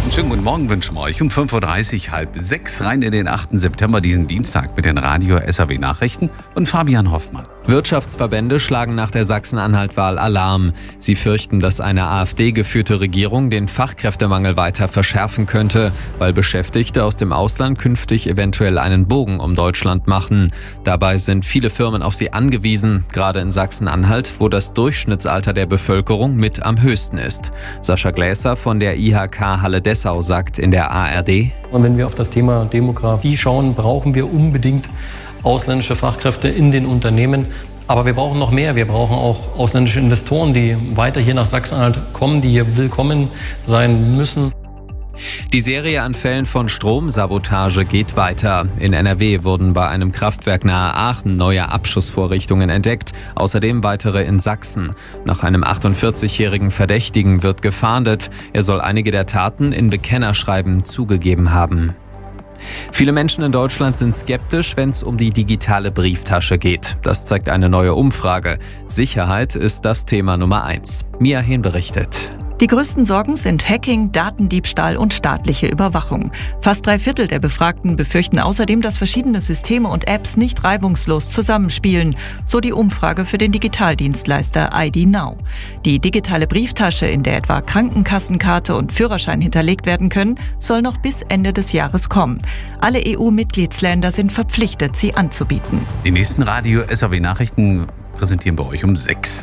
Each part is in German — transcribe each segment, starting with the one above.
Einen schönen guten Morgen wünschen wir euch um 5.30 Uhr, halb 6 rein in den 8. September, diesen Dienstag mit den Radio-SAW-Nachrichten und Fabian Hoffmann. Wirtschaftsverbände schlagen nach der Sachsen-Anhalt-Wahl Alarm. Sie fürchten, dass eine AfD-geführte Regierung den Fachkräftemangel weiter verschärfen könnte, weil Beschäftigte aus dem Ausland künftig eventuell einen Bogen um Deutschland machen. Dabei sind viele Firmen auf sie angewiesen, gerade in Sachsen-Anhalt, wo das Durchschnittsalter der Bevölkerung mit am höchsten ist. Sascha Gläser von der IHK Halle-Dessau sagt in der ARD: Und wenn wir auf das Thema Demografie schauen, brauchen wir unbedingt ausländische Fachkräfte in den Unternehmen. Aber wir brauchen noch mehr. Wir brauchen auch ausländische Investoren, die weiter hier nach Sachsen-Anhalt kommen, die hier willkommen sein müssen. Die Serie an Fällen von Stromsabotage geht weiter. In NRW wurden bei einem Kraftwerk nahe Aachen neue Abschussvorrichtungen entdeckt, außerdem weitere in Sachsen. Nach einem 48-jährigen Verdächtigen wird gefahndet. Er soll einige der Taten in Bekennerschreiben zugegeben haben. Viele Menschen in Deutschland sind skeptisch, wenn es um die digitale Brieftasche geht. Das zeigt eine neue Umfrage. Sicherheit ist das Thema Nummer 1. Mia Hehn berichtet. Die größten Sorgen sind Hacking, Datendiebstahl und staatliche Überwachung. Fast 3/4 der Befragten befürchten außerdem, dass verschiedene Systeme und Apps nicht reibungslos zusammenspielen, so die Umfrage für den Digitaldienstleister ID Now. Die digitale Brieftasche, in der etwa Krankenkassenkarte und Führerschein hinterlegt werden können, soll noch bis Ende des Jahres kommen. Alle EU-Mitgliedsländer sind verpflichtet, sie anzubieten. Die nächsten Radio-SAW-Nachrichten präsentieren wir euch um 6.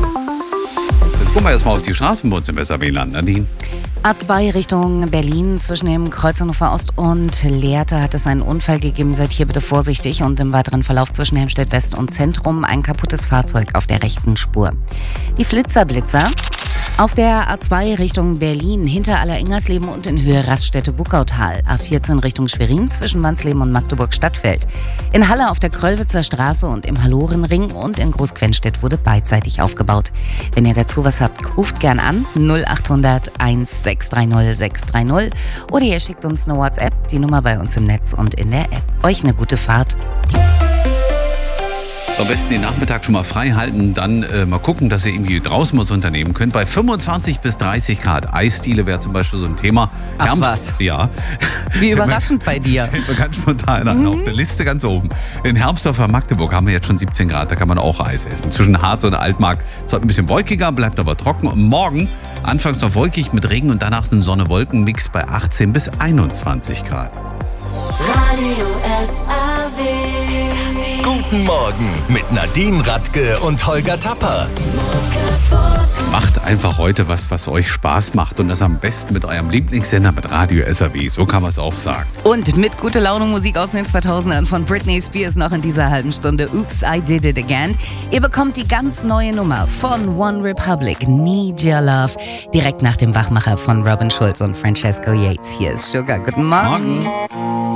Jetzt gucken wir erstmal auf die Straßen bei uns im SAW-Land, Nadine. A2 Richtung Berlin zwischen dem Kreuz Hannover Ost und Lehrte hat es einen Unfall gegeben. Seid hier bitte vorsichtig und im weiteren Verlauf zwischen Helmstedt West und Zentrum ein kaputtes Fahrzeug auf der rechten Spur. Die Flitzer-Blitzer auf der A2 Richtung Berlin hinter Aller-Ingersleben und in Höhe Raststätte-Buckautal. A14 Richtung Schwerin zwischen Wansleben und Magdeburg-Stadtfeld. In Halle auf der Kröllwitzer Straße und im Hallorenring und in Großquenstedt wurde beidseitig aufgebaut. Wenn ihr dazu was habt, ruft gern an 0800 1630 630 oder ihr schickt uns eine WhatsApp, die Nummer bei uns im Netz und in der App. Euch eine gute Fahrt. Am besten den Nachmittag schon mal frei halten, dann mal gucken, dass ihr irgendwie draußen was unternehmen könnt. Bei 25 bis 30 Grad Eisdiele wäre zum Beispiel so ein Thema. Ach was? Ja. Wie überraschend bei dir. Fällt mir ganz spontan an, auf der Liste ganz oben. In Hermsdorfer Magdeburg haben wir jetzt schon 17 Grad, da kann man auch Eis essen. Zwischen Harz und Altmark ist ein bisschen wolkiger, bleibt aber trocken. Und morgen anfangs noch wolkig mit Regen und danach sind Sonne-Wolken-Mix bei 18 bis 21 Grad. Radio SAW. Guten Morgen mit Nadine Radke und Holger Tapper. Macht einfach heute was euch Spaß macht und das am besten mit eurem Lieblingssender, mit Radio SAW. So kann man es auch sagen. Und mit gute Laune Musik aus den 2000ern von Britney Spears noch in dieser halben Stunde. Oops, I Did It Again. Ihr bekommt die ganz neue Nummer von One Republic, Need Your Love. Direkt nach dem Wachmacher von Robin Schulz und Francesco Yates. Hier ist Sugar. Guten Morgen.